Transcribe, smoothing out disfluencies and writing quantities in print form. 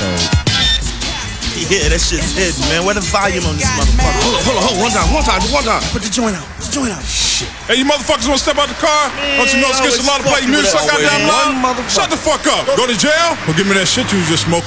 episode. Yeah, that shit's hidden, man. Where the volume on this motherfucker? Hold on. One time. Put the joint out. Shit. Hey, you motherfuckers wanna step out the car? Don't you know it's against the law to play music so goddamn loud? Shut the fuck up. Go to jail or give me that shit you was just smoking.